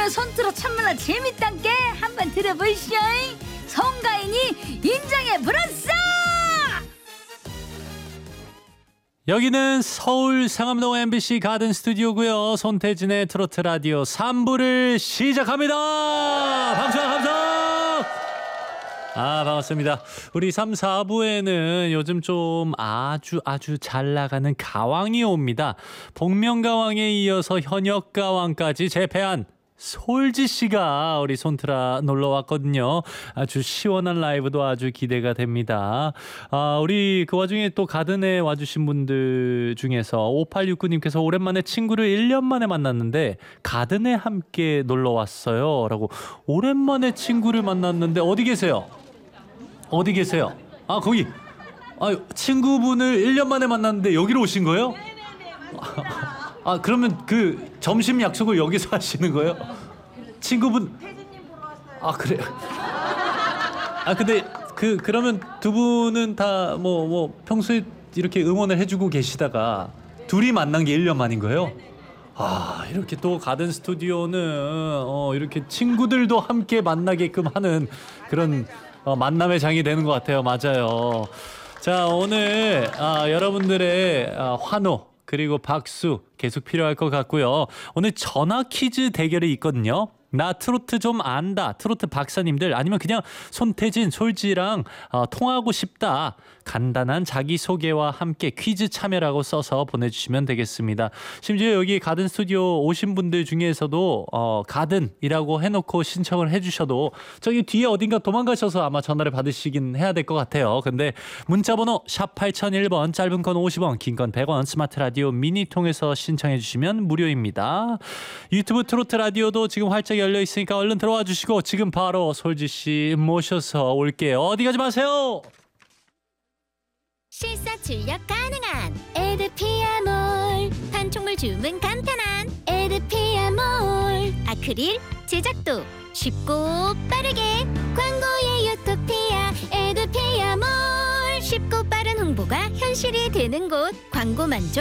오늘 손트로 참말로 재밌단께 한번 들어보시오. 송가인이 인정해 불었어. 여기는 서울 상암동 MBC 가든 스튜디오고요. 손태진의 트로트 라디오 3부를 시작합니다. 감성! 반갑습니다. 우리 3, 4부에는 요즘 좀 아주 잘 나가는 가왕이 옵니다. 복면가왕에 이어서 현역가왕까지 재패한 솔지 씨가 우리 손트라 놀러 왔거든요. 아주 시원한 라이브도 아주 기대가 됩니다. 우리 그 와중에 또 가든에 와주신 분들 중에서 5869님께서 오랜만에 친구를 1년 만에 만났는데 가든에 함께 놀러 왔어요. 라고. 오랜만에 친구를 만났는데 어디 계세요? 거기. 친구분을 1년 만에 만났는데 여기로 오신 거예요? 그러면 그 점심 약속을 여기서 하시는 거예요? 친구분. 그래요? 근데 그러면 두 분은 다 평소에 이렇게 응원을 해주고 계시다가 둘이 만난 게 1년 만인 거예요? 이렇게 또 가든 스튜디오는 이렇게 친구들도 함께 만나게끔 하는 그런 만남의 장이 되는 것 같아요. 맞아요. 자, 오늘 여러분들의 환호 그리고 박수 계속 필요할 것 같고요. 오늘 전화 퀴즈 대결이 있거든요. 나 트로트 좀 안다. 트로트 박사님들 아니면 그냥 손태진, 솔지랑 통하고 싶다. 간단한 자기소개와 함께 퀴즈 참여라고 써서 보내주시면 되겠습니다. 심지어 여기 가든 스튜디오 오신 분들 중에서도 가든이라고 해놓고 신청을 해주셔도 저기 뒤에 어딘가 도망가셔서 아마 전화를 받으시긴 해야 될 것 같아요. 근데 문자번호 샵 8001번, 짧은 건 50원, 긴 건 100원, 스마트 라디오 미니 통해서 신청해 주시면 무료입니다. 유튜브 트로트 라디오도 지금 활짝 열려 있으니까 얼른 들어와 주시고 지금 바로 솔지 씨 모셔서 올게요. 어디 가지 마세요. 실사 출력 가능한 에드피아몰, 판촉물 주문 간편한 에드피아몰, 아크릴 제작도 쉽고 빠르게 광고의 유토피아 에드피아몰, 쉽고 빠른 홍보가 현실이 되는 곳 광고 만족